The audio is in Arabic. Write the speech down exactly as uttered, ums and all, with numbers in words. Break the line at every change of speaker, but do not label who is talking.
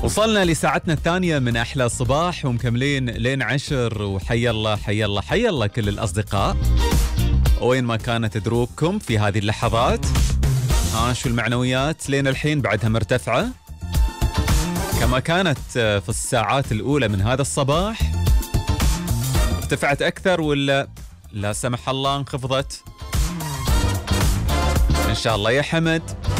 وصلنا لساعتنا الثانية من أحلى الصباح ومكملين لين عشر، وحي الله حي الله حي الله كل الأصدقاء وين ما كانت دروبكم في هذه اللحظات. ها شو المعنويات لين الحين بعدها مرتفعة كما كانت في الساعات الأولى من هذا الصباح؟ ارتفعت أكثر ولا لا سمح الله انخفضت؟ إن شاء الله يا حمد